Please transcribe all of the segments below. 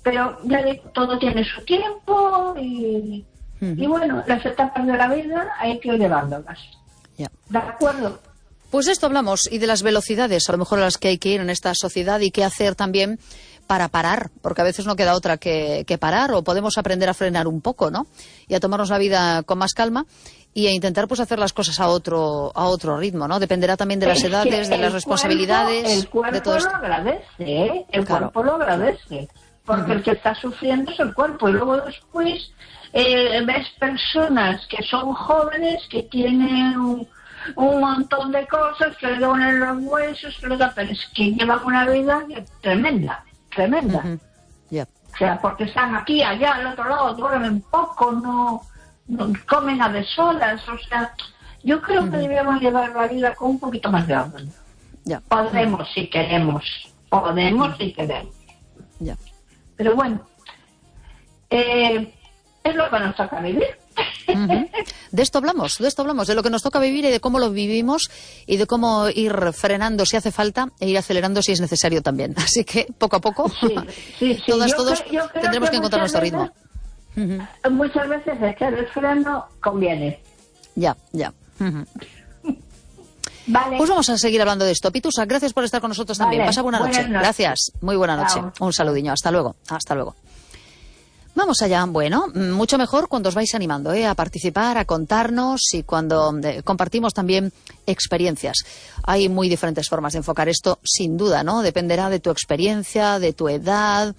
Pero ya digo, todo tiene su tiempo y bueno, las etapas de la vida hay que ir llevándolas. Ya. ¿De acuerdo? Pues de esto hablamos, y de las velocidades, a lo mejor a las que hay que ir en esta sociedad, y qué hacer también para parar, porque a veces no queda otra que parar, o podemos aprender a frenar un poco, ¿no? Y a tomarnos la vida con más calma y a intentar pues hacer las cosas a otro ritmo, ¿no? Dependerá también de las edades, de las responsabilidades, el cuerpo de todo esto. lo agradece, ¿eh? El Claro. cuerpo lo agradece, porque el que está sufriendo es el cuerpo, y luego después ves personas que son jóvenes, que tienen un montón de cosas, que le duelen los huesos, pero es que llevan una vida tremenda. Ya. O sea, porque están aquí, allá, al otro lado, duermen poco, no comen a deshoras. O sea, yo creo que debemos llevar la vida con un poquito más de orden. Ya. Podemos si queremos. Ya. Pero bueno, es lo que nos toca vivir. De esto hablamos, de lo que nos toca vivir y de cómo lo vivimos, y de cómo ir frenando si hace falta e ir acelerando si es necesario también. Así que poco a poco, Sí. todos Yo creo tendremos que encontrar nuestro ritmo. Muchas veces echar el freno conviene. Ya. Vale. Pues vamos a seguir hablando de esto. Pitusa, gracias por estar con nosotros también. Vale. Pasa buena noche. Buenas noches. Gracias. Muy buena noche. Chao. Un saludiño. Hasta luego. Vamos allá. Bueno, mucho mejor cuando os vais animando a participar, a contarnos, y cuando compartimos también experiencias. Hay muy diferentes formas de enfocar esto, sin duda, ¿no? Dependerá de tu experiencia, de tu edad,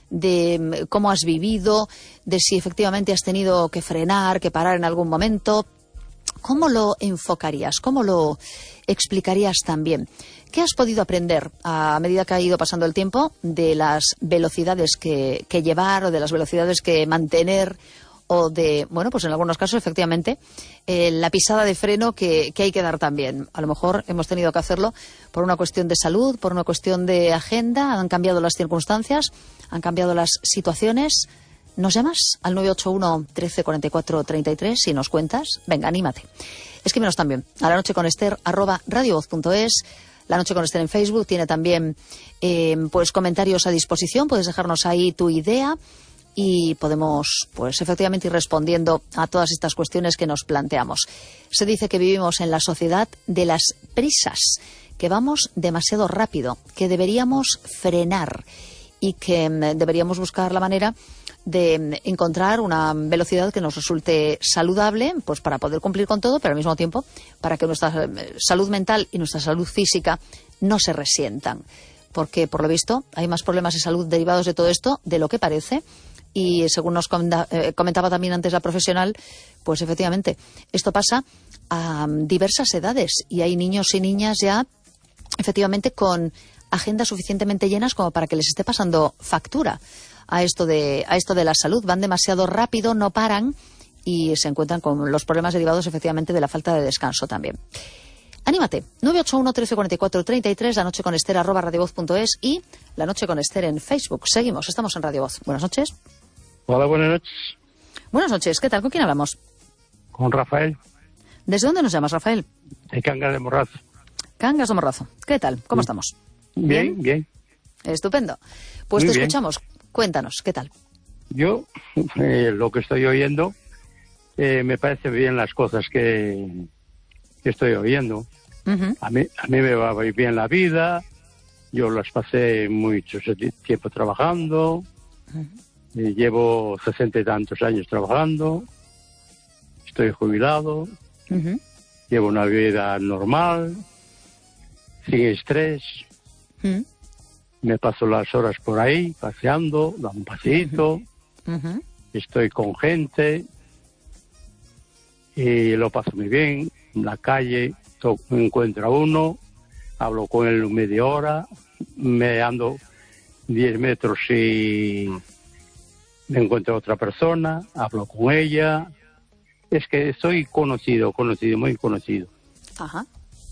de cómo has vivido, de si efectivamente has tenido que frenar, que parar en algún momento. ¿Cómo lo enfocarías? ¿Cómo lo explicarías también? ¿Qué has podido aprender a medida que ha ido pasando el tiempo de las velocidades que llevar, o de las velocidades que mantener, o de, bueno, pues en algunos casos, efectivamente, la pisada de freno que hay que dar también? A lo mejor hemos tenido que hacerlo por una cuestión de salud, por una cuestión de agenda, han cambiado las circunstancias, han cambiado las situaciones. ¿Nos llamas al 981 13 44 33 y nos cuentas? Venga, anímate. Escríbenos también a lanocheconester@radiovoz.es. La Noche con Esther en Facebook tiene también pues comentarios a disposición. Puedes dejarnos ahí tu idea y podemos, pues efectivamente, ir respondiendo a todas estas cuestiones que nos planteamos. Se dice que vivimos en la sociedad de las prisas, que vamos demasiado rápido, que deberíamos frenar y que deberíamos buscar la manera de encontrar una velocidad que nos resulte saludable, pues para poder cumplir con todo, pero al mismo tiempo para que nuestra salud mental y nuestra salud física no se resientan. Porque, por lo visto, hay más problemas de salud derivados de todo esto de lo que parece. Y según nos comentaba también antes la profesional, pues efectivamente, esto pasa a diversas edades. Y hay niños y niñas ya, efectivamente, con agendas suficientemente llenas como para que les esté pasando factura a esto de la salud. Van demasiado rápido, no paran, y se encuentran con los problemas derivados efectivamente de la falta de descanso también. Anímate, 981 13 44 33, lanocheconester@radiovoz.es, y La Noche con Esther en Facebook. Seguimos, estamos en Radio Voz. Buenas noches. Hola, buenas noches. Buenas noches, ¿qué tal? ¿Con quién hablamos? Con Rafael, ¿Desde dónde nos llamas, Rafael? de Cangas de Morrazo. Cangas de Morrazo. ¿Qué tal? ¿Cómo estamos? Bien. Estupendo. Pues Muy te bien. escuchamos. Cuéntanos, ¿qué tal? Yo, lo que estoy oyendo, me parece bien las cosas que estoy oyendo. Ujú. A mí me va muy bien la vida. Yo las pasé mucho tiempo trabajando. Llevo 60 y tantos años trabajando. Estoy jubilado. Ujú. Llevo una vida normal, sin estrés. Ujú. Me paso las horas por ahí, paseando, dando un paseíto. Ujú. Estoy con gente y lo paso muy bien. En la calle me encuentro a uno, hablo con él media hora, me ando 10 metros y me encuentro a otra persona, hablo con ella. Es que soy conocido, muy conocido. Ajá.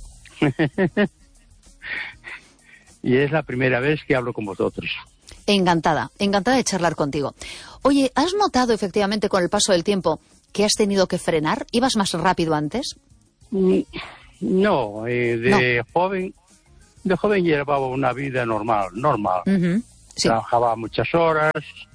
Y es la primera vez que hablo con vosotros. Encantada de charlar contigo. Oye, ¿has notado efectivamente con el paso del tiempo que has tenido que frenar? ¿Ibas más rápido antes? No, de joven llevaba una vida normal. Ujú. Sí. Trabajaba muchas horas,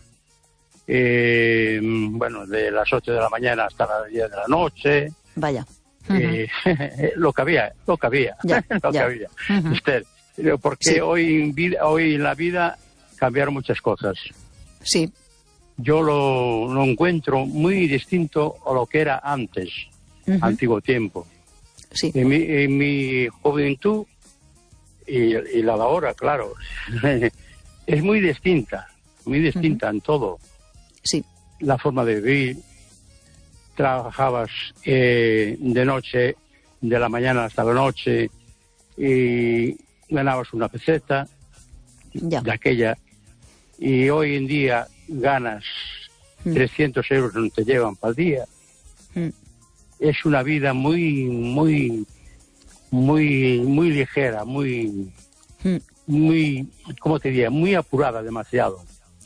bueno, de las 8 de la mañana hasta las 10 de la noche. Vaya. Lo que había. Ya, Lo ya. que había. Esther, porque Sí. hoy en la vida cambiaron muchas cosas. Sí. Yo lo encuentro muy distinto a lo que era antes, antiguo tiempo. Sí. En mi juventud y la de ahora, claro, es muy distinta en todo. Sí. La forma de vivir, trabajabas de noche, de la mañana hasta la noche, y ganabas una peseta Ya. de aquella, y hoy en día ganas 300 euros, no te llevan para el día. Es una vida muy ligera, muy, ¿cómo te diría? Muy apurada, demasiado.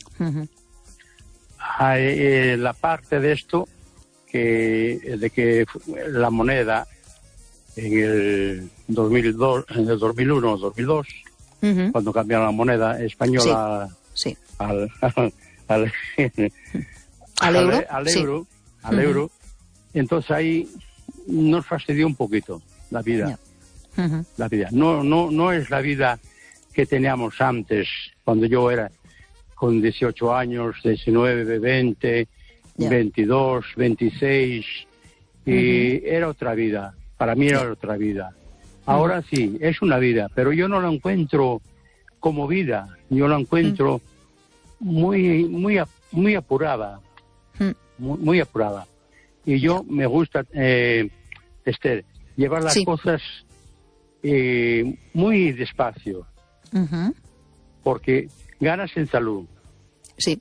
La parte de esto, de que la moneda en el 2002, en el 2001 o 2002, cuando cambiaron la moneda española Sí. al euro. euro, entonces ahí nos fastidió un poquito la vida. La vida. No es la vida que teníamos antes, cuando yo era con 18 años, 19, 20, 22, 26, y era otra vida. Para mí era otra vida. Ahora sí, es una vida, pero yo no la encuentro como vida. Yo la encuentro muy apurada. Muy apurada. Y yo me gusta, Esther, llevar las cosas muy despacio. Porque ganas en salud. Sí.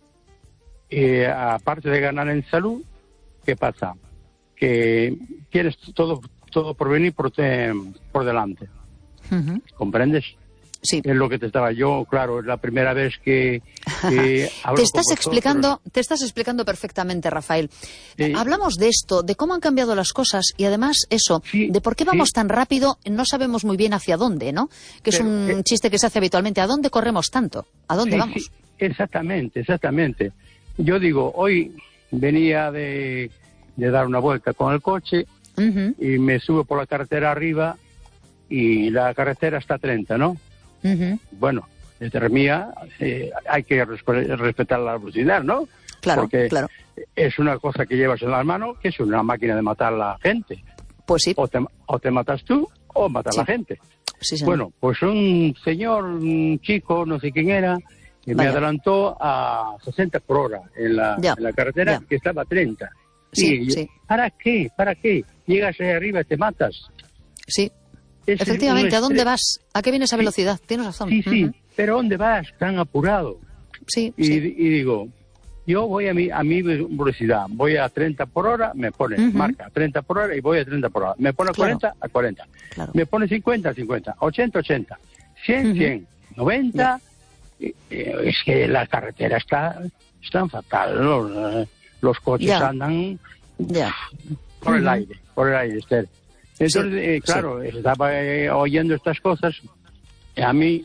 Aparte de ganar en salud, ¿qué pasa? Que tienes todo por venir por delante. ¿Comprendes? Sí. Es lo que te estaba yo, claro, es la primera vez que hablo te estás con explicando perfectamente, Rafael. Hablamos de esto, de cómo han cambiado las cosas y además eso, de por qué vamos tan rápido, no sabemos muy bien hacia dónde, ¿no? Que es un chiste que se hace habitualmente. ¿A dónde corremos tanto? ¿A dónde vamos? Sí, exactamente. Yo digo, hoy venía de dar una vuelta con el coche y me subo por la carretera arriba y la carretera está a 30, ¿no? Bueno, desde mía hay que respetar la velocidad, ¿no? Claro, porque claro. Es una cosa que llevas en las manos, que es una máquina de matar a la gente. Pues sí. O te matas tú o matas a la gente. Sí, señor. Bueno, pues un señor, un chico, no sé quién era, que me adelantó a 60 por hora en la carretera, que estaba a 30. Sí. ¿Para qué? Llegas ahí arriba y te matas. Sí. Efectivamente, ¿a dónde vas? ¿A qué viene esa velocidad? Tienes razón. Sí, pero ¿dónde vas tan apurado? Sí. Y digo, yo voy a mi velocidad, voy a 30 por hora, me pone, marca 30 por hora y voy a 30 por hora. Me pone a 40, a 40. Claro. Me pone 50, 50, 80, 80, 100, 100, 90. Es que la carretera están fatal, los coches andan por el aire, Esther. Entonces, claro, estaba oyendo estas cosas. A mí,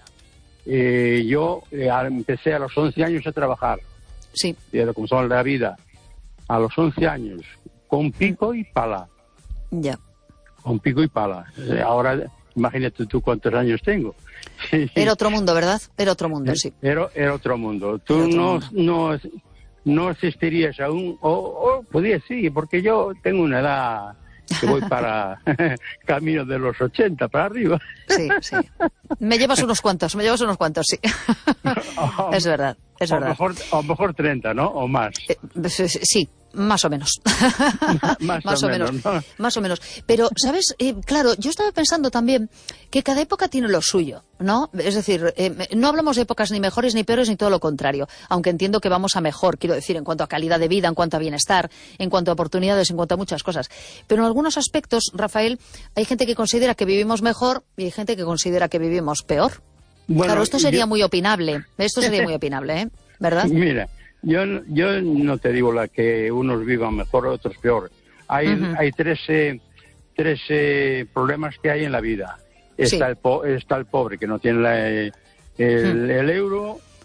yo empecé a los 11 años a trabajar. Sí. Como son la vida. A los 11 años, con pico y pala. Ya. Con pico y pala. Ahora, imagínate tú cuántos años tengo. Era otro mundo, ¿verdad? Era otro mundo, sí. Era otro mundo. Tú no asistirías aún, o podías sí, porque yo tengo una edad que voy para camino de los 80 para arriba. Sí. Me llevas unos cuantos, sí. Es verdad. A lo mejor 30, ¿no? O más. Sí. Más o menos. Más o menos, ¿no? Más o menos. Pero, ¿sabes? Claro, yo estaba pensando también que cada época tiene lo suyo, ¿no? Es decir, no hablamos de épocas ni mejores ni peores ni todo lo contrario, aunque entiendo que vamos a mejor, quiero decir, en cuanto a calidad de vida, en cuanto a bienestar, en cuanto a oportunidades, en cuanto a muchas cosas. Pero en algunos aspectos, Rafael, hay gente que considera que vivimos mejor y hay gente que considera que vivimos peor. Bueno, claro, esto sería muy opinable. ¿Verdad? Mira, yo no te digo la que unos vivan mejor, otros peor. Hay tres problemas que hay en la vida. Está el pobre que no tiene el euro,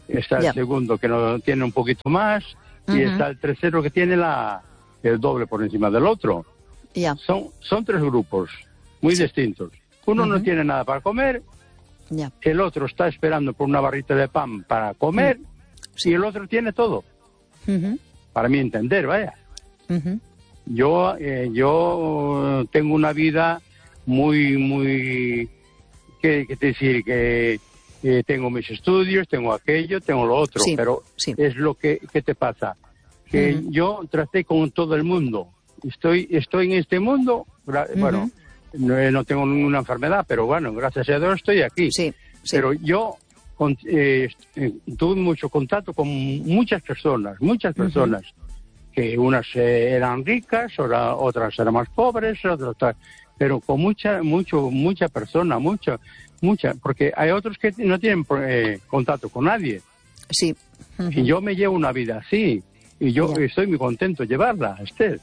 está el segundo que no tiene un poquito más, y está el tercero que tiene el doble por encima del otro. Son 3 grupos muy distintos. Uno no tiene nada para comer, el otro está esperando por una barrita de pan para comer, y el otro tiene todo. Para mi entender, vaya. Yo tengo una vida muy, ¿qué decir? Que tengo mis estudios, tengo aquello, tengo lo otro, pero es lo que te pasa. Que yo traté con todo el mundo. Estoy en este mundo, bueno, no tengo ninguna enfermedad, pero bueno, gracias a Dios estoy aquí. Pero yo tuve mucho contacto con muchas personas, que unas eran ricas, otras eran más pobres, otras, pero con mucha persona, mucha, porque hay otros que no tienen contacto con nadie. Y yo me llevo una vida así, y yo estoy muy contento de llevarla, Esther.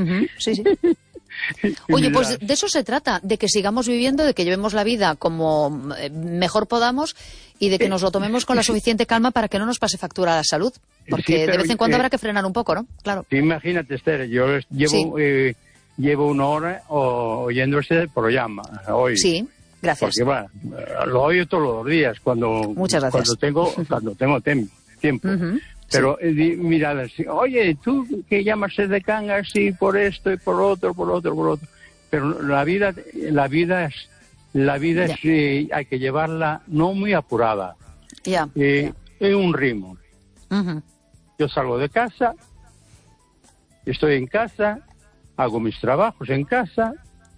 Oye, pues de eso se trata, de que sigamos viviendo, de que llevemos la vida como mejor podamos y de que nos lo tomemos con la suficiente calma para que no nos pase factura a la salud. Porque de vez en cuando habrá que frenar un poco, ¿no? Claro. Imagínate, Esther, yo llevo una hora oyendo este programa hoy. Sí, gracias. Porque bueno, lo oigo todos los días cuando tengo tiempo. Pero mira, oye, tú que llamas de Cangas y por esto y por otro, pero la vida es hay que llevarla no muy apurada, en un ritmo. Yo salgo de casa, estoy en casa, hago mis trabajos en casa,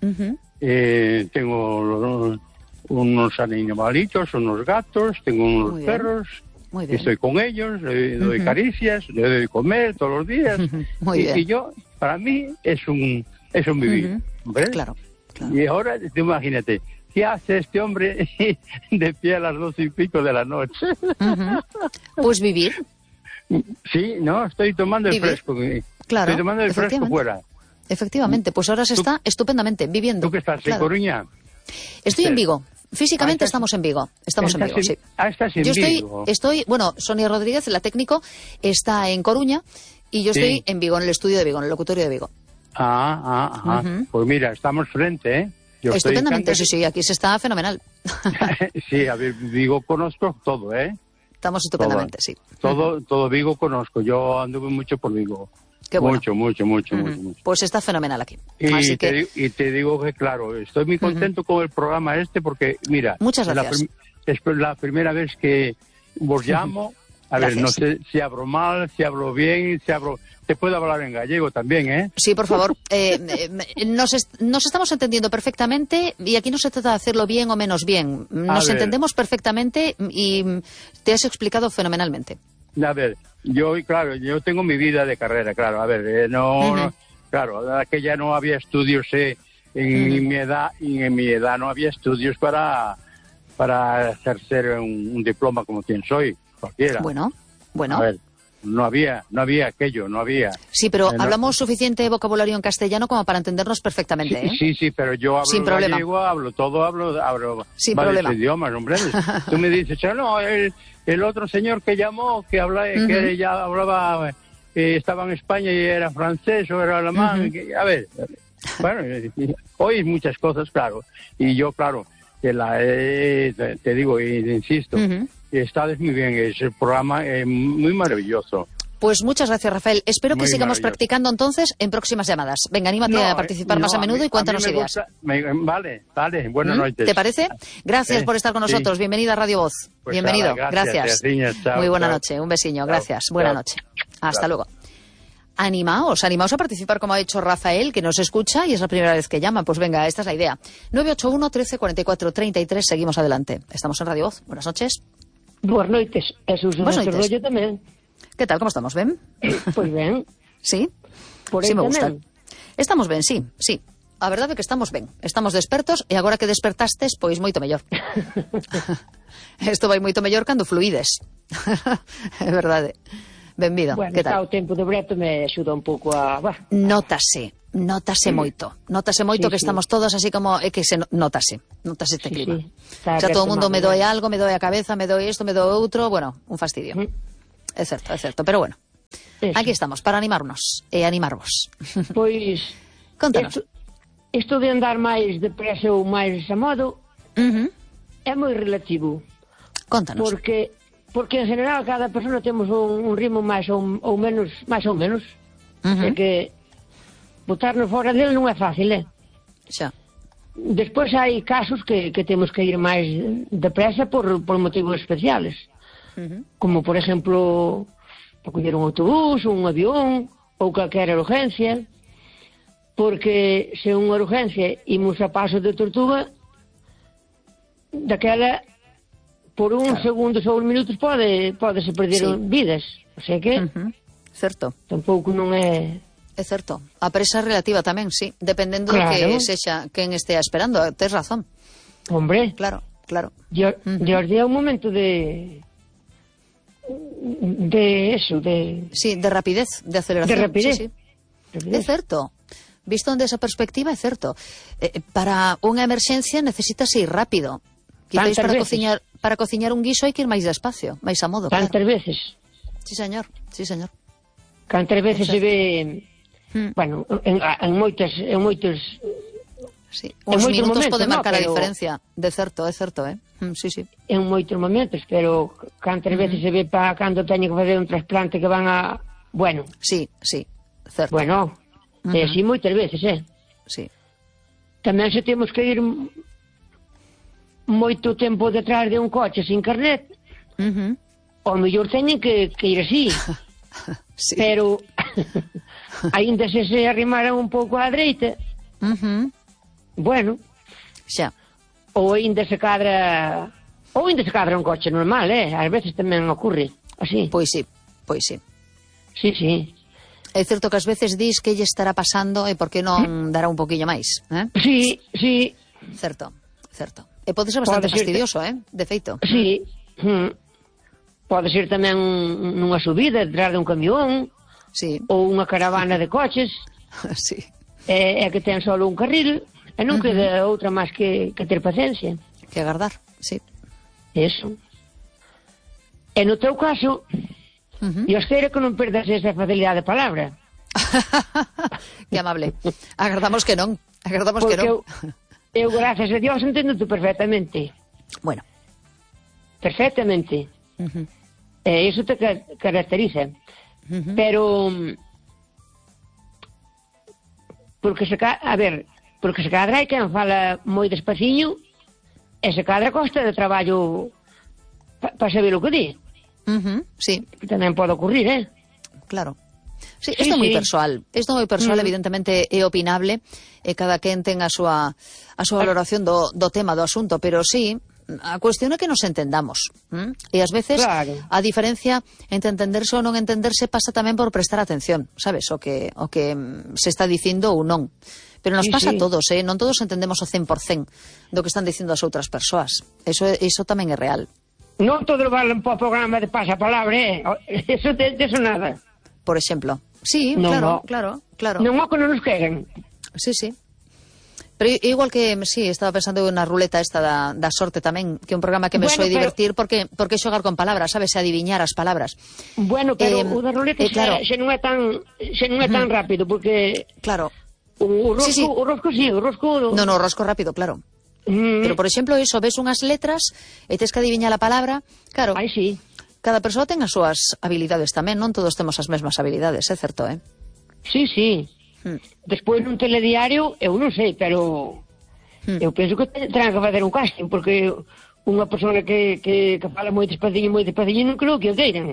tengo unos animalitos, unos gatos, tengo unos perros. Estoy con ellos, le doy caricias, le doy comer todos los días. Y yo, para mí, es un vivir. ¿Ves? Claro. Y ahora, imagínate, ¿qué hace este hombre de pie a las 12:00 de la noche? Pues vivir. Sí, no, estoy tomando el fresco. Claro, estoy tomando el fresco fuera. Efectivamente, pues ahora se está estupendamente viviendo. ¿Tú qué estás, en Coruña? Estoy en Vigo. Físicamente estamos en Vigo. Estás en Vigo. Bueno, Sonia Rodríguez, la técnico, está en Coruña y yo estoy en Vigo, en el estudio de Vigo, en el locutorio de Vigo. Pues mira, estamos frente, ¿eh? Estupendamente, sí, aquí se está fenomenal. Sí, a ver, Vigo conozco todo, ¿eh? Estamos estupendamente, sí. Todo Vigo conozco, yo anduve mucho por Vigo. Qué bueno. Mucho. Pues está fenomenal aquí. Y te digo que, claro, estoy muy contento con el programa porque, mira, muchas gracias. Es la primera vez que os llamo. A ver, no sé si hablo mal, si hablo bien, Te puedo hablar en gallego también, ¿eh? Sí, por favor. Nos estamos entendiendo perfectamente y aquí no se trata de hacerlo bien o menos bien. Nos entendemos perfectamente y te has explicado fenomenalmente. A ver, yo tengo mi vida de carrera, claro. A ver, claro, aquella no había estudios en mi edad, y en mi edad no había estudios para ejercer un diploma como quien soy, cualquiera. Bueno. A ver, no había aquello. Sí, pero hablamos suficiente vocabulario en castellano como para entendernos perfectamente, ¿eh? Sí, pero yo hablo gallego, hablo sin varios problema. idiomas, hombre. Tú me dices, no, el otro señor que llamó, que ya hablaba, estaba en España y era francés o era alemán. A ver, bueno, oís muchas cosas, claro. Y yo, claro, que te digo e insisto, estás muy bien, es el programa muy maravilloso. Pues muchas gracias, Rafael. Espero que sigamos practicando entonces en próximas llamadas. Venga, anímate a participar más a menudo y cuéntanos ideas. Vale, buenas noches. ¿Te parece? Gracias por estar con nosotros. Sí. Bienvenida a Radio Voz. Pues bienvenido. Gracias. Chao, muy buena noche. Un besiño. Gracias. Buena noche. Hasta luego. Animaos a participar como ha hecho Rafael, que nos escucha y es la primera vez que llama. Pues venga, esta es la idea. 981 13 44 33. Seguimos adelante. Estamos en Radio Voz. Buenas noches. Buenas noites. Buenas noites. Yo tamén. ¿Qué tal? ¿Cómo estamos? ¿Ben? Pois ben. ¿Sí? Por aí sí, me tamén. Gusta. Estamos ben, sí. A verdade é que estamos ben. Estamos despertos e agora que despertastes, pois moito mellor. Isto vai moito mellor cando fluides. É verdade. Benvido. Bueno, que tal? O tempo de breto me axuda un pouco a... Nótase. Nótase moito que estamos todos así como que se notase este clima. O sea, todo o mundo me doe algo, me doe a cabeza, me doe isto, me doe outro, bueno, un fastidio. É certo, pero bueno. Aquí estamos para animarnos e animarvos. Pois contanos. Isto de andar máis depresa ou máis a modo é moi relativo. Contanos. Porque en general cada persona temos un ritmo máis ou menos. É que botarnos fora dele non é fácil, Xa. Despois hai casos que temos que ir máis depresa por motivos especiales. Como, por exemplo, para coller un autobús, un avión ou calquera urgencia, porque se unha urgencia imos a paso de tortuga, daquela por uns segundos ou uns minutos podese perder vidas. O sea que certo. Tampouco non é... É certo. A presa relativa tamén, sí, dependendo do que sexa quen estea esperando. Tes razón. Hombre. Claro. Dios día un momento de eso, de... Sí, de rapidez, de aceleración. De rapidez. Sí. É certo. Visto desa perspectiva, é certo. Para unha emerxencia necesitas ir rápido. Quizáis para cociñar un guiso hai que ir máis despacio, máis a modo. Tantas veces. Sí, señor. Cantas veces se ve... Bueno, en moitos... Sí, os minutos poden marcar a diferencia. É certo, Sí. En moitos momentos, pero cantas veces se ve para cando teñen que fazer un trasplante que van a... Bueno. Sí, certo. Bueno, é así moitas veces, Sí. Tamén se temos que ir moito tempo detrás de un coche sin carnet, ao mellor teñen que ir así. Sí. Pero aínda se arrimaran un pouco á dereita, bueno, xa. Ou aínda se cadra un coche normal, ás veces tamén ocurre así. Pois sí. Sí. É certo que ás veces dis que lle estará pasando e por que non dará un poquinho máis, Sí. Certo. E pode ser bastante fastidioso, de feito. Sí. Pode ser tamén nunha subida detrás de un camión, ou unha caravana de coches. Sí. É que ten só un carril e non queda outra máis que ter paciencia. Que agardar, sí. Eso. E no teu caso, eu espero que non perdas esa facilidade de palabra. Que amable. Agardamos que non. Eu, gracias a Dios, entendo-te perfectamente. Bueno. Perfectamente. Iso te caracteriza. Pero porque se cadra hai quen fala moi despaciño e se cadra costa de traballo para saber o que di. Sí. Tamén pode ocurrir, Claro. Sí, isto é moi persoal. Evidentemente é opinable e cada quen ten a súa valoración do tema, do asunto, pero sí, a cuestión é que nos entendamos. E ás veces a diferencia entre entenderse ou non entenderse pasa tamén por prestar atención, sabes, o que se está dicindo ou non. Pero nos pasa a todos, non todos entendemos o 100% do que están dicindo as outras persoas. Eso tamén é real. Non todo vale para o programa de pasapalabra, eso nada. Por exemplo. Sí, claro. Non o que non nos queren. Sí. Pero igual que, estaba pensando na ruleta esta da sorte tamén, que é un programa que me soe divertir porque xogar con palabras, sabes, adiviñar as palabras. Bueno, pero o da ruleta xe non é tan rápido, porque... Claro. O rosco. No, o rosco rápido, claro. Pero, por exemplo, iso, ves unhas letras e tes que adiviñar a palabra, claro. Ai, sí. Cada persoa ten as súas habilidades tamén, non todos temos as mesmas habilidades, é certo, Sí. Despois nun telediario, eu non sei, pero eu penso que terán que fazer un casting, porque unha persona que fala moi despaciño non creo que o queiran.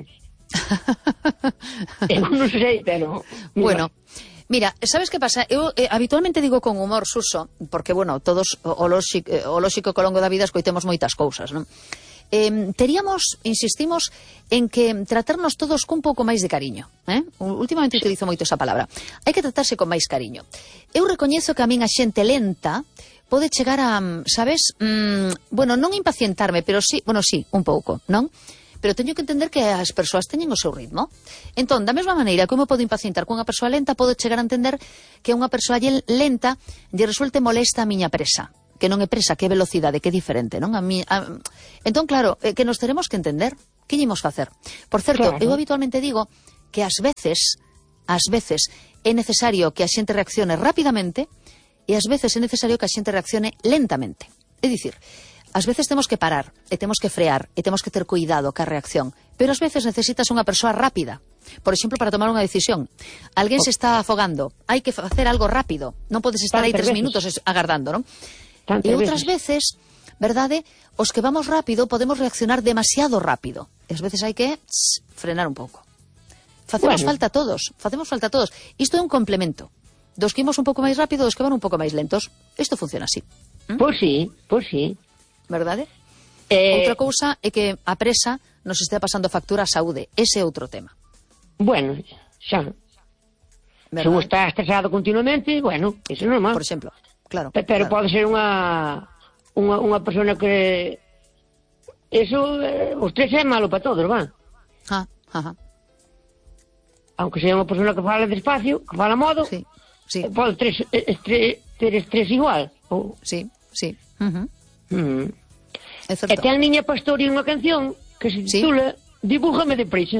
Eu non sei, pero... Bueno, mira, sabes que pasa? Eu habitualmente digo con humor, Suso, porque, bueno, todos o lóxico que ao longo da vida escoitemos moitas cousas, non? Insistimos en que tratarnos todos cun pouco máis de cariño, últimamente utilizo moito esa palabra. Hai que tratarse con máis cariño. Eu recoñezo que a min a xente lenta pode chegar a, sabes, bueno, non impacientarme, pero sí, un pouco, non? pero teño que entender que as persoas teñen o seu ritmo. Entón, da mesma maneira que eu me podo impacientar cunha persoa lenta, podo chegar a entender que unha persoa lenta lle resulte molesta a miña presa, que non é presa, que é velocidade, que é diferente, non? Entón, claro, que nos teremos que entender. Que lle imos facer? Por certo, eu habitualmente digo que ás veces é necesario que a xente reaccione rapidamente e ás veces é necesario que a xente reaccione lentamente. É dicir, ás veces temos que parar, e temos que frear, e temos que ter cuidado ca reacción, pero ás veces necesitas unha persoa rápida. Por exemplo, para tomar unha decisión. Alguén se está afogando, hai que facer algo rápido, non podes estar aí 3 minutos agardando, non? E outras veces, verdade, os que vamos rápido podemos reaccionar demasiado rápido. E ás veces hai que frenar un pouco. Facemos falta a todos. Isto é un complemento. Dos que imos un pouco máis rápido, dos que van un pouco máis lentos. Isto funciona así. Pois sí. Verdade? Outra cousa é que a presa nos estea pasando factura a saúde. Ese é outro tema. Bueno, xa. Se un está estresado continuamente, bueno, iso é normal. Por exemplo, claro. Pero pode ser unha persona que... Eso, o estrés é malo para todos, va? Aunque sea unha persona que fala despacio, que fala modo, pode ter estrés igual. Sí. E ten Niña Pastori unha canción que se titula Dibújame deprisa.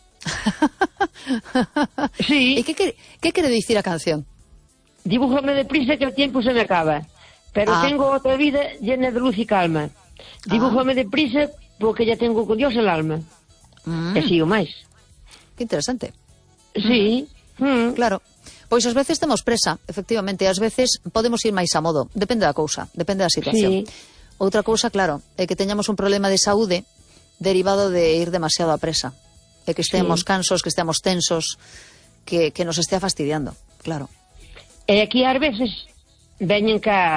Sí. E que quere dicir a canción? Dibújame deprisa que o tempo se me acaba, pero tengo outra vida llena de luz e calma. Dibújame deprisa porque ya tengo con Dios el alma. E sigo máis. Que interesante. Sí. Claro. Pois ás veces temos presa, efectivamente, ás veces podemos ir máis a modo, depende da cousa, depende da situación. Outra cousa, claro, é que teñamos un problema de saúde derivado de ir demasiado a presa, e que estemos cansos, que estemos tensos, que nos estea fastidiando, claro. E aquí ás veces veñen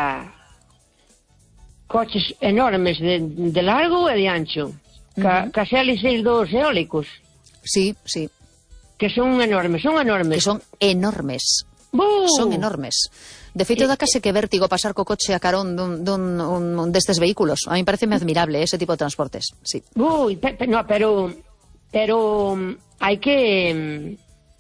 coches enormes de largo e de ancho, cas hélices dos eólicos. Sí. Que son enormes. Que son enormes. Son enormes. De feito, dá case que vértigo pasar co coche a carón dun destes vehículos. A mí parece admirable ese tipo de transportes, sí. No, pero hai que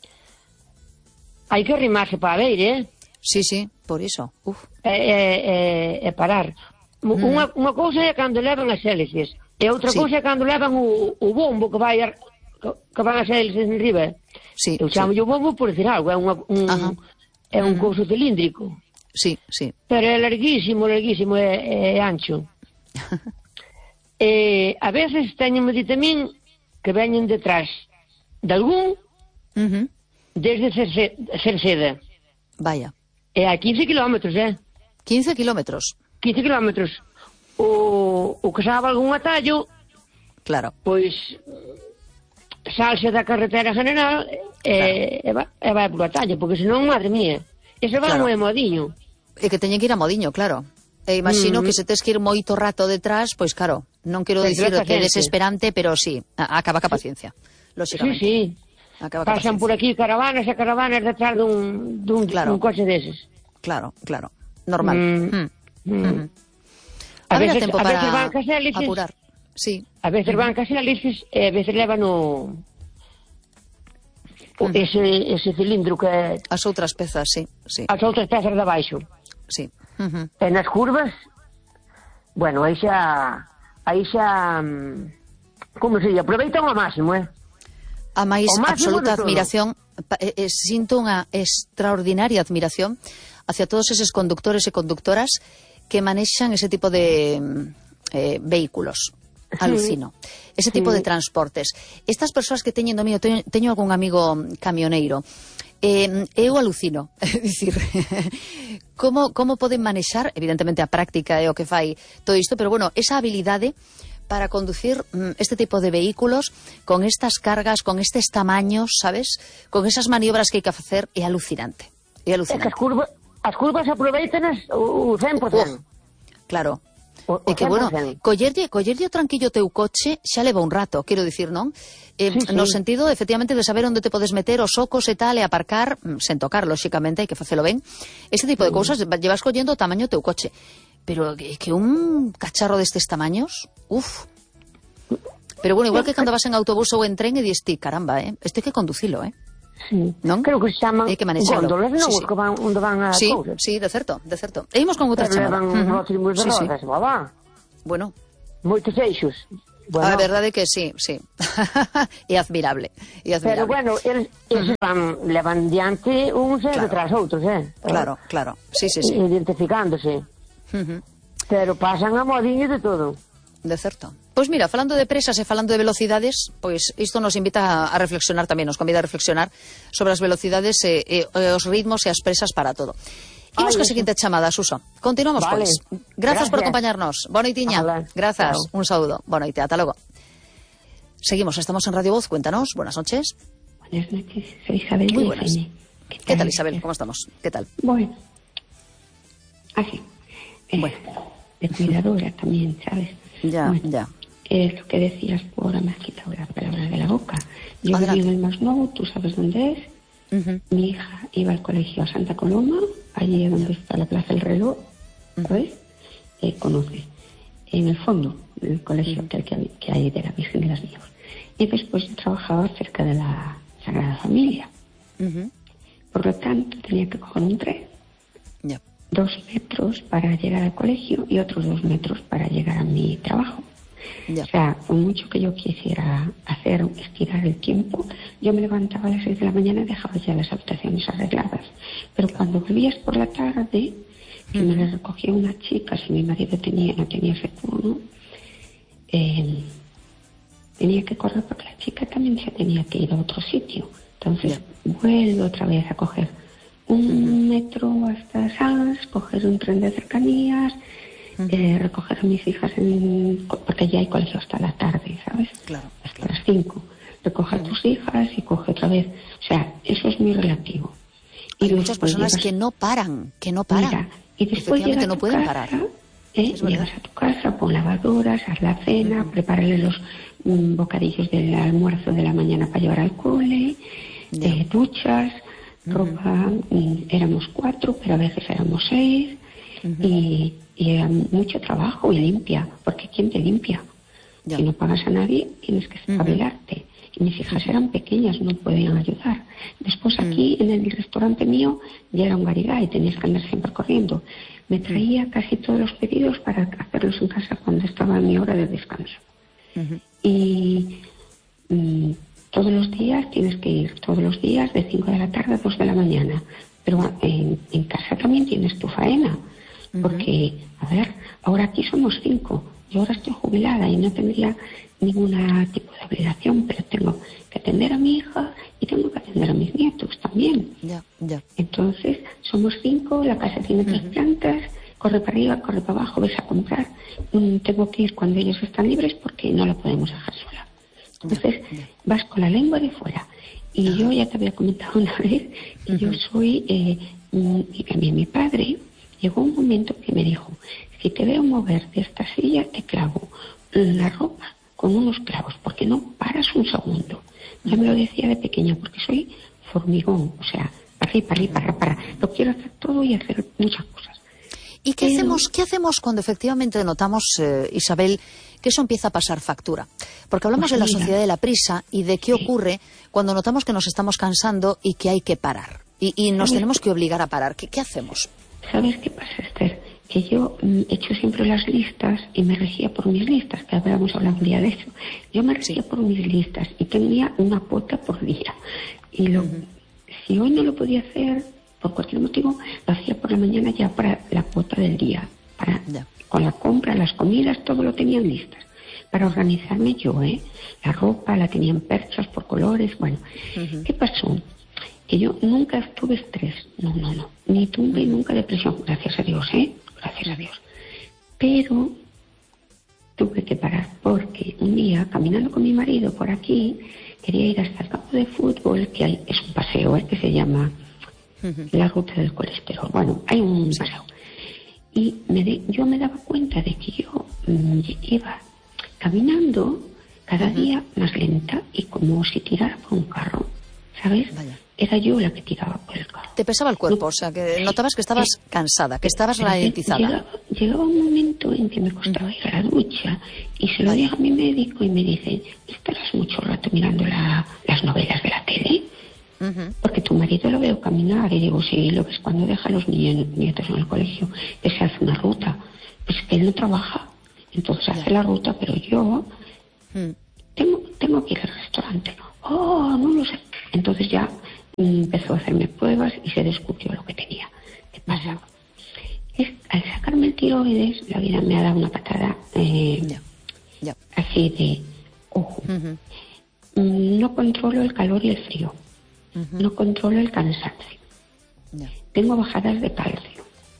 arrimarse para ver, Sí, por iso. E parar. Unha cousa é cando levan as hélices, e outra cousa é cando levan o bombo que van as hélices en riba. Eu chamo o bombo por decir algo, é un couso cilíndrico. Sí. Pero é larguísimo, é ancho. A veces teñen dito a min que veñen detrás de algún desde Cerceda. Vaya. E a 15 kilómetros, 15 kilómetros. 15 kilómetros. O que sabe algún atallo, claro, pois salse da carretera general e vai por atallo, porque senón, madre mía, ese vai moi modiño. E que teñen que ir a modiño, claro. E imagino que se tes que ir moito rato detrás, pois claro, non quero dicir que é desesperante, pero sí, acaba ca paciencia, lóxicamente. Sí. Pasan por aquí caravanas e caravanas detrás dun coche deses. Claro, normal. A veces tempo para apurar. Sí. A veces van cas hélices e a veces levan ese cilindro que... As outras pezas, sí. As outras pezas de baixo. Sí. E nas curvas, bueno, aí xa como se aproveitan ao máximo, A máis absoluta admiración, sinto unha extraordinaria admiración hacia todos eses conductores e conductoras que manexan ese tipo de vehículos. Alucino. Ese tipo de transportes. Estas persoas que teñen domínio, teño algún amigo camioneiro, eu alucino. É dicir, como poden manexar, evidentemente a práctica é o que fai todo isto, pero bueno, esa habilidade para conducir este tipo de vehículos con estas cargas, con estes tamaños, sabes? Con esas maniobras que hai que facer, é alucinante. É alucinante. As curvas aproveitanas o 100%. Claro. E que, bueno, collerlle o tranquillo teu coche xa leva un rato, quero dicir, non? No sentido, efectivamente, de saber onde te podes meter os socos e tal, e aparcar, sen tocar, lóxicamente, hai que facelo ben. Ese tipo de cousas, llevas collendo o tamaño teu coche. Pero que un cacharro destes tamaños, Pero bueno, igual que cando vas en autobús ou en tren e dis ti, caramba, este hai que conducilo, Sí. Non? Creo que se chaman Hai que manexalo. góndolas, non? Sí, Os que van onde van a Sí, cousas. sí, de certo. E imos con outra Pero chamada. levan rótulos de Sí, sí. rodas, babá. Bueno, Moitos eixos. Bueno, a verdade é que sí. É admirable. pero bueno, eles levan diante uns detrás outros, Claro. Sí. Identificándose. Pero pasan a modinho de todo. De certo. Pois mira, falando de presas e falando de velocidades, pois isto nos invita a reflexionar tamén, nos convida a reflexionar sobre as velocidades e os ritmos e as presas para todo. Imos ca seguinte chamada, Suso. Continuamos, Vale. pois. Gracias por acompañarnos. Boa noitiña. Hola. Grazas. Chao. Un saúdo. Boa noite. Ata logo. Seguimos, estamos en Radio Voz. Cuéntanos. Buenas noches. Buenas noches, soy Isabel. Muy buenas. Fene. ¿Qué tal, Isabel? ¿Cómo estamos? ¿Qué tal? Bueno, así. Bueno. De cuidadora también, ¿sabes? Ya, Bueno, ya. Es lo que decías, ahora me has quitado la palabra de la boca. Yo Adelante. viví en el Masnou, tú sabes dónde es. Mi hija iba al colegio a Santa Coloma, allí donde está la Plaza del Reloj, ¿sabes? Conoces. En el fondo del colegio que hay de la Virgen de las Nieves. Y después yo trabajaba cerca de la Sagrada Familia. Por lo tanto, tenía que coger un tren. Ya. 2 metros para llegar al colegio y otros 2 metros para llegar a mi trabajo. Ya. O sea, con mucho que yo quisiera estirar el tiempo, yo me levantaba a las 6 de la mañana y dejaba ya las habitaciones arregladas. Pero cuando volvías por la tarde, que me la recogía una chica, si mi marido no tenía ese turno, tenía que correr porque la chica también se tenía que ir a otro sitio. Entonces, vuelvo otra vez a coger 1 metro hasta Sans, coger un tren de cercanías, recoger a mis hijas, porque allí hay colegio hasta la tarde, ¿sabes? Claro, Hasta las 5. Recoge a tus hijas y coge otra vez. O sea, eso es muy relativo. Hay muchas después personas llegas- que no paran. Mira, y después Efectivamente, llegas no a tu pueden casa, parar. Es verdad. llegas a tu casa, pon lavadoras, haz la cena, prepárale los bocadillos del almuerzo de la mañana para llevar al cole, duchas, ropa, éramos 4, pero a veces éramos 6, y era mucho trabajo y limpia, porque ¿quién te limpia? Ya. Si no pagas a nadie, tienes que espabilarte. Y mis hijas eran pequeñas, no podían ayudar. Después aquí, en el restaurante mío, ya era un garigay, tenías que andar siempre corriendo. Me traía casi todos los pedidos para hacerlos en casa cuando estaba en mi hora de descanso. Y todos los días tienes que ir, todos los días de 5 de la tarde a 2 de la mañana. Pero en casa también tienes tu faena. Porque, a ver, ahora aquí somos 5. Yo ahora estoy jubilada y no tendría ningún tipo de obligación, pero tengo que atender a mi hija y tengo que atender a mis nietos también. Ya. Entonces, somos 5, la casa tiene 3 plantas, corre para arriba, corre para abajo, ves a comprar. Tengo que ir cuando ellos están libres porque no la podemos dejar sola. Entonces, vas con la lengua de fuera. Y yo ya te había comentado una vez que yo soy, y también mi padre, llegó un momento que me dijo, si te veo mover de esta silla, te clavo la ropa con unos clavos, porque no paras un segundo. Ya me lo decía de pequeña, porque soy formigón, o sea, para. Lo quiero hacer todo y hacer muchas cosas. ¿Y qué hacemos cuando efectivamente notamos, Isabel, que eso empieza a pasar factura? Porque hablamos de la sociedad de la prisa y de qué ocurre cuando notamos que nos estamos cansando y que hay que parar. Y nos tenemos que obligar a parar. ¿Qué hacemos? ¿Sabes qué pasa, Esther? Que yo he hecho siempre las listas y me regía por mis listas, que habíamos hablado un día de eso. Yo me regía por mis listas y tenía una cuota por día. Y si hoy no lo podía hacer, por cualquier motivo, lo hacía por la mañana ya para la cuota del día. Con la compra, las comidas, todo lo tenían listas. Para organizarme yo, la ropa la tenía en perchas por colores. Bueno, ¿qué pasó? Que yo nunca tuve estrés. No. Ni tuve nunca depresión. Gracias a Dios, Gracias a Dios. Pero tuve que parar porque un día, caminando con mi marido por aquí, quería ir hasta el campo de fútbol, que es un paseo, que se llama la ruta del colesterol. Bueno, hay un paseo. Y yo me daba cuenta de que yo iba caminando cada día más lenta y como si tirara por un carro, ¿sabes? era yo la que tiraba por el carro. Te pesaba el cuerpo, o sea, que notabas que estabas cansada, que estabas ralentizada. Llegaba un momento en que me costaba ir a la ducha y se lo dije a mi médico y me dice, ¿estarás mucho rato mirando las novelas de la tele? Porque tu marido lo veo caminar. Y digo, sí, lo ves cuando deja a los nietos en el colegio, que se hace una ruta. Pues que él no trabaja, entonces hace la ruta, pero yo tengo que ir al restaurante. Oh, no lo sé. Entonces ya empezó a hacerme pruebas y se descubrió lo que tenía. ¿Qué pasaba? Al sacarme el tiroides, la vida me ha dado una patada así de ojo. No controlo el calor y el frío. No controlo el cansancio. Tengo bajadas de calcio.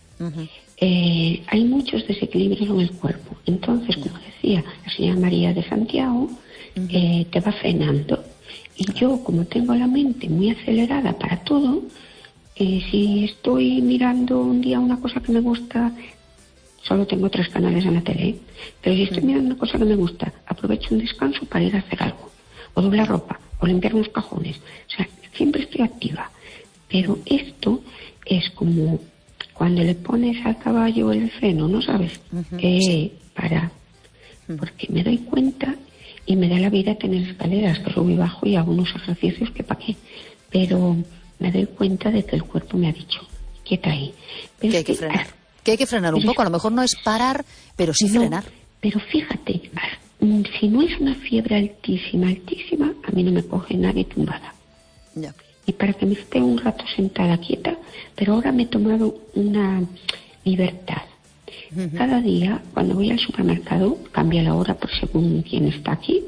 Hay muchos desequilibrios en el cuerpo. Entonces, como decía la señora María de Santiago, te va frenando. Y yo, como tengo la mente muy acelerada para todo, si estoy mirando un día una cosa que me gusta, solo tengo 3 canales en la tele, pero si estoy mirando una cosa que me gusta, aprovecho un descanso para ir a hacer algo, o doblar ropa, o limpiar unos cajones. O sea, siempre estoy activa. Pero esto es como cuando le pones al caballo el freno, ¿no sabes? Para. Porque me doy cuenta y me da la vida tener escaleras, que subo y bajo y hago unos ejercicios que para qué. Pero me doy cuenta de que el cuerpo me ha dicho, quieta ahí. Pero que hay que frenar. Que hay que frenar un poco. A lo mejor no es parar, pero sí frenar. Pero fíjate, si no es una fiebre altísima, a mí no me coge nadie tumbada. Ya. Y para que me esté un rato sentada quieta, pero ahora me he tomado una libertad. Cada día, cuando voy al supermercado, cambia la hora por según quién está aquí,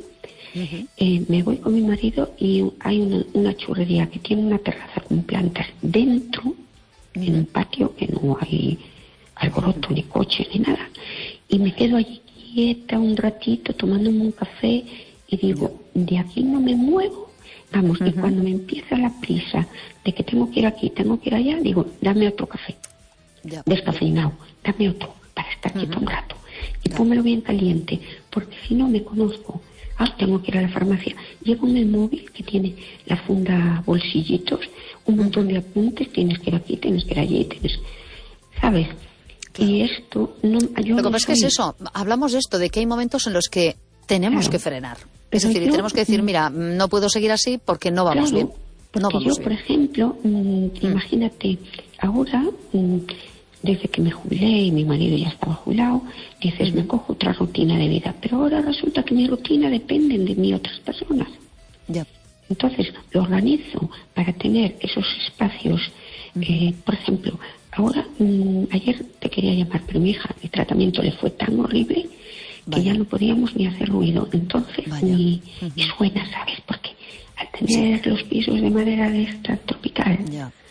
me voy con mi marido y hay una churrería que tiene una terraza con plantas dentro, en un patio que no hay alboroto, ni coche, ni nada. Y me quedo allí quieta un ratito, tomándome un café, y digo, de aquí no me muevo. Vamos, y cuando me empieza la prisa de que tengo que ir aquí, tengo que ir allá, digo, dame otro café, descafeinado, dame otro, para estar quieto un rato. Y pónmelo bien caliente, porque si no me conozco. Tengo que ir a la farmacia. Llevo en el móvil que tiene la funda bolsillitos, un montón de apuntes, tienes que ir aquí, tienes que ir allí, ¿sabes? Claro. Y esto no... Lo que pasa es que es eso, hablamos de esto, de que hay momentos en los que tenemos que frenar. Es decir, y tenemos que decir, mira, no puedo seguir así porque no vamos bien. No vamos yo, por ejemplo, imagínate, ahora, desde que me jubilé y mi marido ya estaba jubilado, dices, me cojo otra rutina de vida. Pero ahora resulta que mi rutina dependen de mí otras personas. Ya. Entonces, lo organizo para tener esos espacios. Por ejemplo, ahora, ayer te quería llamar, pero mi hija, el tratamiento le fue tan horrible que ya no podíamos ni hacer ruido. Entonces, ni suena, ¿sabes? Porque al tener los pisos de madera de esta tropical,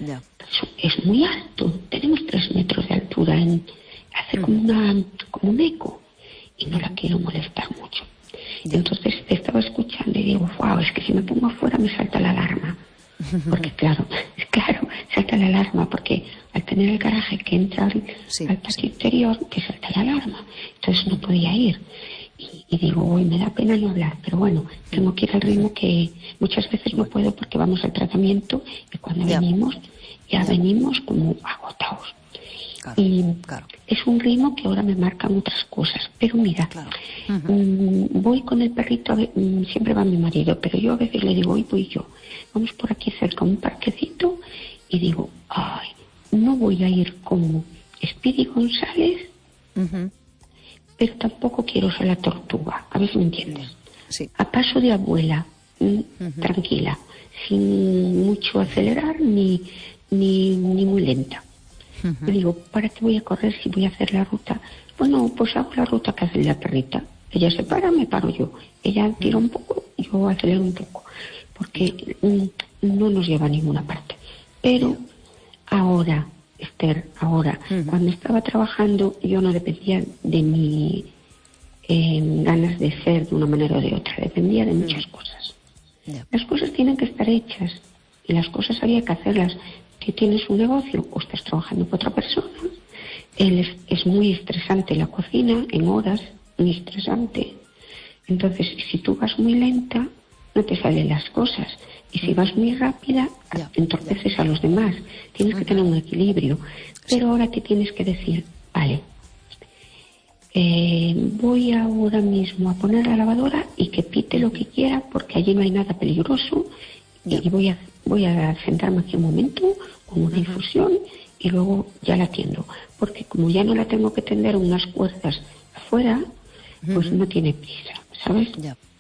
es muy alto. Tenemos 3 metros de altura. Hace como un eco. Y no la quiero molestar mucho. Entonces te estaba escuchando y digo, wow, es que si me pongo afuera me salta la alarma. Porque claro, salta la alarma, porque al tener el garaje que entra al patio interior, te salta la alarma. Entonces no podía ir. Y digo, uy, me da pena no hablar, pero bueno, tengo que ir al ritmo que muchas veces no puedo porque vamos al tratamiento y cuando venimos, venimos como agotados. Y es un ritmo que ahora me marcan otras cosas. Pero mira, voy con el perrito, siempre va mi marido, pero yo a veces le digo, hoy voy yo. Vamos por aquí cerca a un parquecito y digo, ay, no voy a ir como Speedy González, pero tampoco quiero ser la tortuga. A ver si me entiendes. Sí. A paso de abuela, tranquila, sin mucho acelerar ni muy lenta. Le digo, ¿para qué voy a correr si voy a hacer la ruta? Bueno, pues hago la ruta que hace la perrita. Ella se para, me paro yo. Ella tira un poco, yo acelero un poco. Porque no nos lleva a ninguna parte. Pero ahora, Esther, cuando estaba trabajando, yo no dependía de mi ganas de ser de una manera o de otra. Dependía de muchas cosas. Las cosas tienen que estar hechas. Y las cosas había que hacerlas. Si tienes un negocio o estás trabajando con otra persona, es muy estresante la cocina, en horas, muy estresante. Entonces, si tú vas muy lenta, no te salen las cosas. Y si vas muy rápida, entorpeces a los demás. Tienes que tener un equilibrio. Pero ahora te tienes que decir, vale, voy ahora mismo a poner la lavadora y que pite lo que quiera porque allí no hay nada peligroso y voy a sentarme aquí un momento con una infusión y luego ya la atiendo. Porque como ya no la tengo que tender unas cuerdas afuera, pues no tiene prisa, ¿sabes?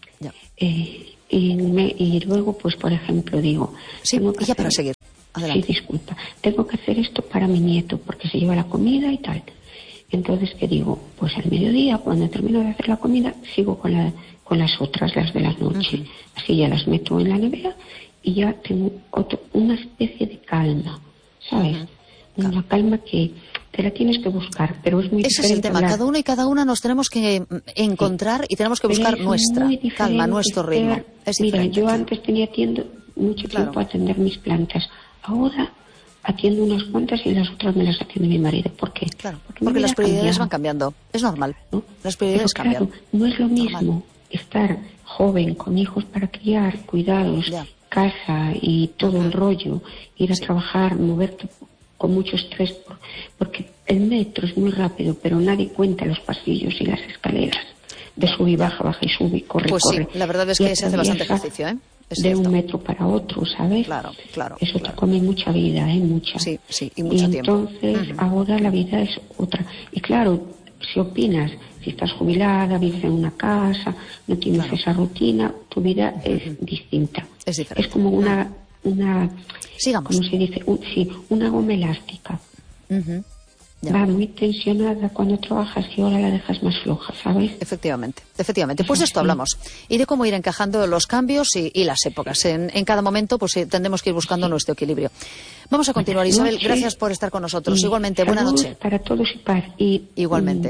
Y luego, pues por ejemplo, digo... Sí, ya para seguir. Adelante. Sí, disculpa. Tengo que hacer esto para mi nieto porque se lleva la comida y tal. Entonces, ¿qué digo? Pues al mediodía, cuando termino de hacer la comida, sigo con las otras, las de la noche. Así ya las meto en la nevera y ya tengo una especie de calma, ¿sabes? Una calma que te la tienes que buscar, pero es muy diferente. Ese es el tema. Cada uno y cada una nos tenemos que encontrar y tenemos que buscar nuestra calma, nuestro ritmo. Mira, yo antes tenía mucho tiempo a atender mis plantas. Ahora atiendo unas cuantas y las otras me las atiende mi marido. ¿Por qué? Claro, porque las prioridades van cambiando. Es normal, ¿no? Las prioridades cambian. No es lo mismo estar joven, con hijos para criar, cuidados, casa y todo el rollo, ir a trabajar, moverte con mucho estrés, porque el metro es muy rápido, pero nadie cuenta los pasillos y las escaleras de sub y baja y sube y corre. Pues sí, la verdad es que se hace bastante ejercicio, ¿eh? Es de un metro para otro, ¿sabes? Claro. Eso te come mucha vida, mucha. Sí, y mucho tiempo. Entonces, ahora la vida es otra. Y claro, si opinas, si estás jubilada, vives en una casa, no tienes esa rutina, tu vida es distinta. Es diferente. Es como una sigamos. ¿Cómo se dice? Una goma elástica. Va muy tensionada cuando trabajas y ahora la dejas más floja, ¿sabes? Efectivamente. Pues de esto hablamos. Y de cómo ir encajando los cambios y las épocas. En cada momento pues tendremos que ir buscando nuestro equilibrio. Vamos a continuar, Isabel. Gracias por estar con nosotros. Igualmente, buena noche. Para todos y para... Igualmente.